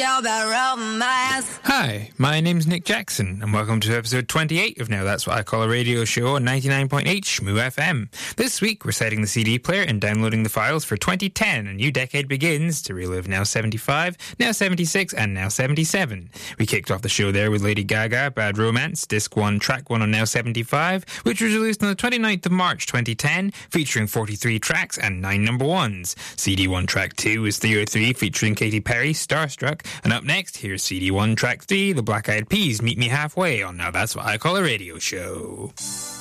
Hi, my name's Nick Jackson, and welcome to episode 28 of Now That's What I Call a Radio Show on 99.8 Shmoo FM. This week, we're setting the CD player and downloading the files for 2010. A new decade begins to relive Now 75, Now 76, and Now 77. We kicked off the show there with Lady Gaga, Bad Romance, Disc 1, Track 1 on Now 75, which was released on the 29th of March 2010, featuring 43 tracks and 9 number ones. CD1 Track 2 is 303, featuring Katy Perry, Starstruck. And up next, here's CD1 Track 3, The Black Eyed Peas, Meet Me Halfway on Now That's What I Call a Radio Show.